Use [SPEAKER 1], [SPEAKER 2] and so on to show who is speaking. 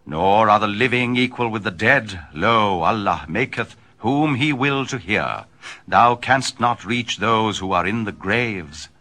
[SPEAKER 1] Nor are the living equal with the dead. Lo, Allah maketh whom he will to hear. Thou canst not reach those who are in the graves.